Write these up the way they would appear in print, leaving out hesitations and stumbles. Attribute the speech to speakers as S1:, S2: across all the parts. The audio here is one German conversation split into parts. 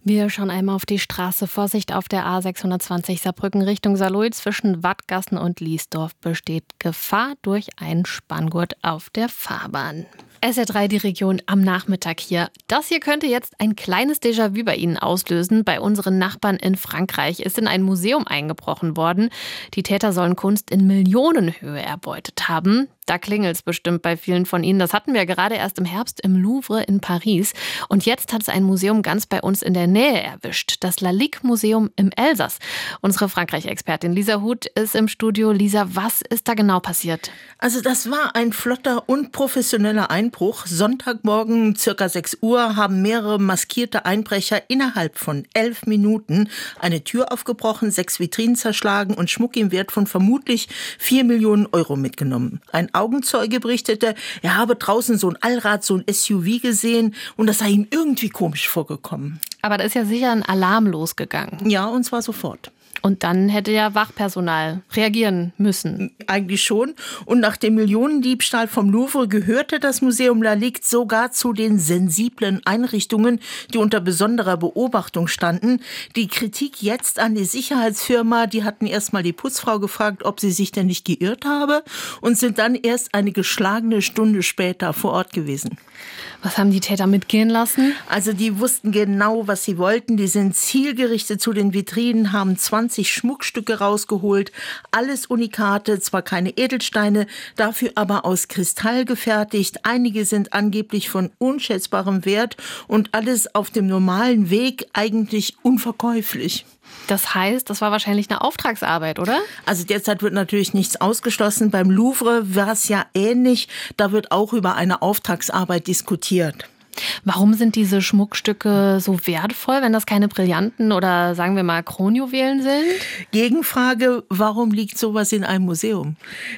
S1: Wir schauen einmal auf die Straße. Vorsicht auf der A620 Saarbrücken Richtung Saarlouis. Zwischen Wattgassen und Liesdorf besteht Gefahr durch einen Spanngurt auf der Fahrbahn. SR3, die Region am Nachmittag hier. Das hier könnte jetzt ein kleines Déjà-vu bei Ihnen auslösen. Bei unseren Nachbarn in Frankreich ist in ein Museum eingebrochen worden. Die Täter sollen Kunst in Millionenhöhe erbeutet haben. Da klingelt's bestimmt bei vielen von Ihnen. Das hatten wir gerade erst im Herbst im Louvre in Paris. Und jetzt hat es ein Museum ganz bei uns in der Nähe erwischt. Das Lalique-Museum im Elsass. Unsere Frankreich-Expertin Lisa Huth ist im Studio. Lisa, was ist da genau passiert?
S2: Also das war ein flotter und professioneller Einbruch. Sonntagmorgen, circa 6 Uhr, haben mehrere maskierte Einbrecher innerhalb von 11 Minuten eine Tür aufgebrochen, 6 Vitrinen zerschlagen und Schmuck im Wert von vermutlich 4 Millionen Euro mitgenommen. Ein Augenzeuge berichtete, er habe draußen so ein Allrad, so ein SUV gesehen und das sei ihm irgendwie komisch vorgekommen.
S1: Aber da ist ja sicher ein Alarm losgegangen.
S2: Ja, und zwar sofort.
S1: Und dann hätte ja Wachpersonal reagieren müssen.
S2: Eigentlich schon. Und nach dem Millionendiebstahl vom Louvre gehörte das Museum Lalique sogar zu den sensiblen Einrichtungen, die unter besonderer Beobachtung standen. Die Kritik jetzt an die Sicherheitsfirma, die hatten erst mal die Putzfrau gefragt, ob sie sich denn nicht geirrt habe und sind dann erst eine geschlagene Stunde später vor Ort gewesen.
S1: Was haben die Täter mitgehen lassen?
S2: Also die wussten genau, was sie wollten. Die sind zielgerichtet zu den Vitrinen, haben 20 Schmuckstücke rausgeholt. Alles Unikate, zwar keine Edelsteine, dafür aber aus Kristall gefertigt. Einige sind angeblich von unschätzbarem Wert und alles auf dem normalen Weg eigentlich unverkäuflich.
S1: Das heißt, das war wahrscheinlich eine Auftragsarbeit, oder?
S2: Also derzeit wird natürlich nichts ausgeschlossen. Beim Louvre war es ja ähnlich. Da wird auch über eine Auftragsarbeit diskutiert.
S1: Warum sind diese Schmuckstücke so wertvoll, wenn das keine Brillanten oder sagen wir mal Kronjuwelen sind?
S2: Gegenfrage, warum liegt sowas in einem Museum?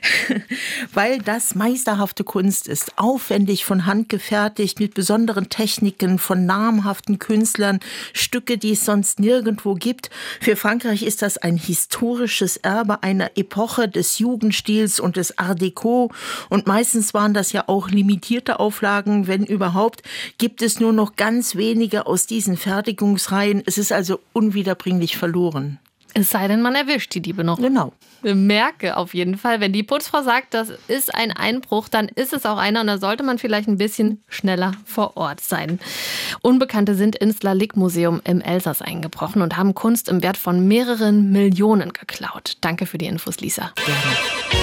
S2: Weil das meisterhafte Kunst ist, aufwendig von Hand gefertigt, mit besonderen Techniken von namhaften Künstlern, Stücke, die es sonst nirgendwo gibt. Für Frankreich ist das ein historisches Erbe einer Epoche des Jugendstils und des Art Deco. Und meistens waren das ja auch limitierte Auflagen, wenn überhaupt. Gibt es nur noch ganz wenige aus diesen Fertigungsreihen. Es ist also unwiederbringlich verloren.
S1: Es sei denn, man erwischt die Diebe noch.
S2: Genau.
S1: Ich merke auf jeden Fall, wenn die Putzfrau sagt, das ist ein Einbruch, dann ist es auch einer und da sollte man vielleicht ein bisschen schneller vor Ort sein. Unbekannte sind ins Lalique-Museum im Elsass eingebrochen und haben Kunst im Wert von mehreren Millionen geklaut. Danke für die Infos, Lisa.
S2: Gerne.